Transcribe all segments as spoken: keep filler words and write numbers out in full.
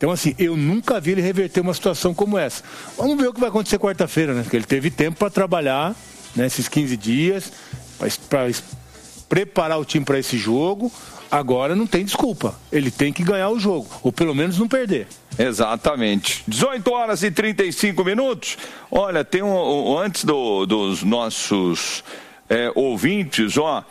Então, assim, eu nunca vi ele reverter uma situação como essa. Vamos ver o que vai acontecer quarta-feira, né? Porque ele teve tempo para trabalhar, né, esses quinze dias, para preparar o time para esse jogo. Agora não tem desculpa. Ele tem que ganhar o jogo, ou pelo menos não perder. Exatamente. dezoito horas e trinta e cinco minutos. Olha, tem um, um antes do, dos nossos é, ouvintes, ó,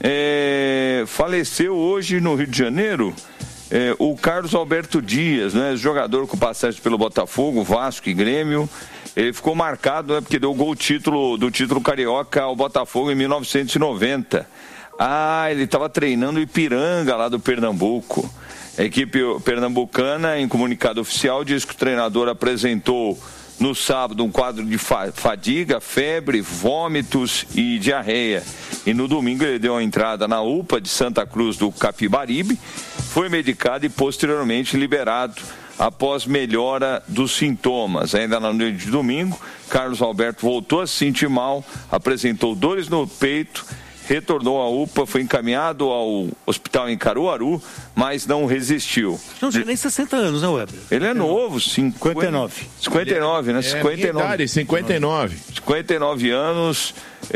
é, faleceu hoje no Rio de Janeiro é, o Carlos Alberto Dias, né, jogador com passagem pelo Botafogo, Vasco e Grêmio. Ele ficou marcado, né, porque deu o gol título, do título carioca ao Botafogo em mil novecentos e noventa. Ah, ele estava treinando o Ipiranga lá do Pernambuco. A equipe pernambucana, em comunicado oficial, diz que o treinador apresentou no sábado um quadro de fadiga, febre, vômitos e diarreia. E no domingo ele deu a entrada na U P A de Santa Cruz do Capibaribe, foi medicado e posteriormente liberado após melhora dos sintomas. Ainda na noite de domingo, Carlos Alberto voltou a se sentir mal, apresentou dores no peito, retornou à U P A, foi encaminhado ao hospital em Caruaru, mas não resistiu. Não tinha nem sessenta anos, né, Weber? Ele é novo, cinquenta e nove. cinquenta e nove, né? É, cinquenta e nove. minha idade, cinquenta e nove. cinquenta e nove anos,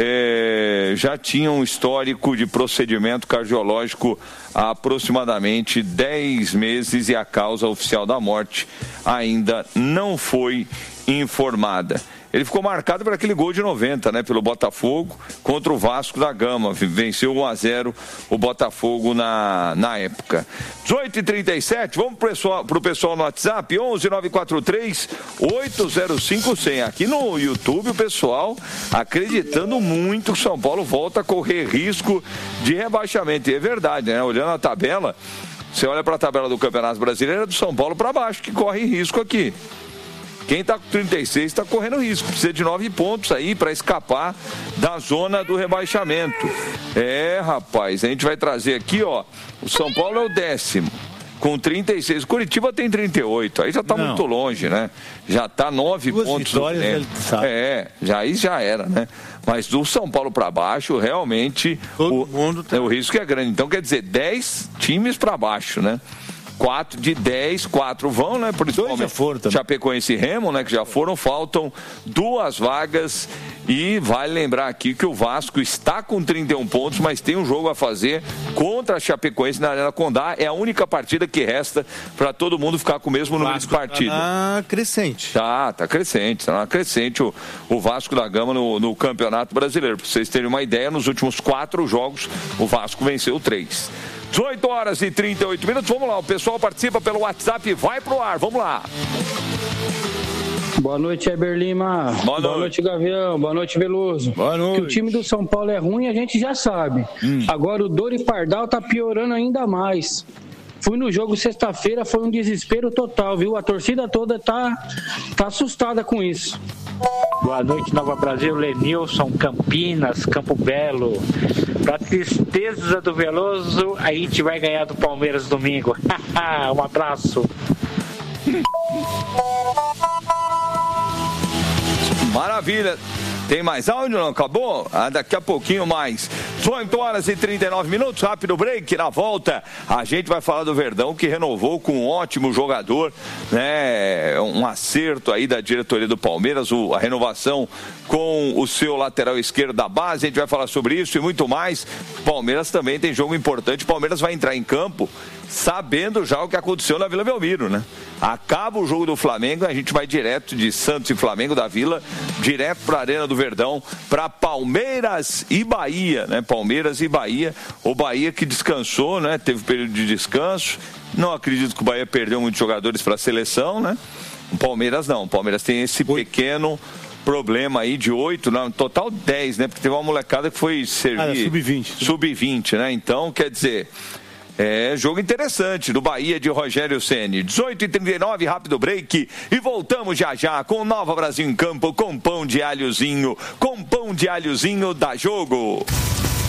é, já tinha um histórico de procedimento cardiológico há aproximadamente dez meses e a causa oficial da morte ainda não foi informada. Ele ficou marcado por aquele gol de noventa, né, pelo Botafogo contra o Vasco da Gama. Venceu um a zero o Botafogo na, na época. dezoito e trinta e sete, vamos para o pessoal, pessoal no WhatsApp, onze nove quatro três oito zero cinco zero zero. Aqui no YouTube o pessoal acreditando muito que o São Paulo volta a correr risco de rebaixamento. E é verdade, né? Olhando a tabela, você olha para a tabela do Campeonato Brasileiro, é do São Paulo para baixo que corre risco aqui. Quem está com trinta e seis está correndo risco. Precisa de nove pontos aí para escapar da zona do rebaixamento. É, rapaz, a gente vai trazer aqui, ó. O São Paulo é o décimo, com trinta e seis. O Curitiba tem trinta e oito. Aí já está muito longe, né? Já está nove Duas pontos. Vitórias, né? ele sabe. É, já, aí já era, né? Mas do São Paulo para baixo, realmente, Todo o, mundo tá... o risco é grande. Então, quer dizer, dez times para baixo, né? quatro de dez, quatro vão, né? Principalmente já foram também. Chapecoense e Remo, né? Que já foram, faltam duas vagas. E vale lembrar aqui que o Vasco está com trinta e um pontos, mas tem um jogo a fazer contra a Chapecoense na Arena Condá. É a única partida que resta para todo mundo ficar com o mesmo número de partidas. Tá crescente. Tá, tá crescente, tá crescente o, o Vasco da Gama no, no Campeonato Brasileiro. Para vocês terem uma ideia, nos últimos quatro jogos, o Vasco venceu três. dezoito horas e trinta e oito minutos, vamos lá, o pessoal participa pelo WhatsApp, vai pro ar, vamos lá. Boa noite, Heber Lima. Boa noite. Boa noite, Gavião. Boa noite, Veloso. Boa noite. Que o time do São Paulo é ruim, a gente já sabe. Hum. Agora o Dori Pardal tá piorando ainda mais. Fui no jogo sexta-feira, foi um desespero total, viu? A torcida toda tá, tá assustada com isso. Boa noite, Nova Brasil, Lenilson, Campinas, Campo Belo. Pra tristeza do Veloso, a gente vai ganhar do Palmeiras domingo. Um abraço. Maravilha. Tem mais áudio, não? Acabou? Ah, daqui a pouquinho mais. dezoito horas e trinta e nove minutos, rápido break. Na volta, a gente vai falar do Verdão, que renovou com um ótimo jogador, né? Um acerto aí da diretoria do Palmeiras, o, a renovação com o seu lateral esquerdo da base. A gente vai falar sobre isso e muito mais. Palmeiras também tem jogo importante. O Palmeiras vai entrar em campo sabendo já o que aconteceu na Vila Belmiro, né? Acaba o jogo do Flamengo, a gente vai direto de Santos e Flamengo da Vila, direto para a Arena do Verdão, para Palmeiras e Bahia, né? Palmeiras e Bahia, o Bahia que descansou, né? Teve período de descanso. Não acredito que o Bahia perdeu muitos jogadores para a seleção, né? O Palmeiras não, o Palmeiras tem esse pequeno problema aí de oito, no total dez, né? Porque teve uma molecada que foi servir... Ah, sub vinte. sub vinte, né? Então, quer dizer... É jogo interessante do Bahia de Rogério Ceni. dezoito e trinta e nove, rápido break. E voltamos já já com Nova Brasil em Campo, com pão de alhozinho, com pão de alhozinho da Jogo.